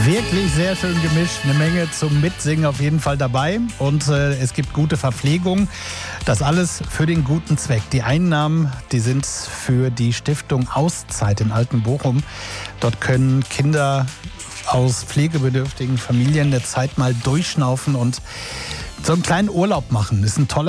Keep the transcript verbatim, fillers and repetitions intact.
Wirklich sehr schön gemischt, eine Menge zum Mitsingen auf jeden Fall dabei und äh, es gibt gute Verpflegung. Das alles für den guten Zweck. Die Einnahmen, die sind für die Stiftung Auszeit in Altenbochum. Dort können Kinder aus pflegebedürftigen Familien eine Zeit mal durchschnaufen und so einen kleinen Urlaub machen. Das ist ein toller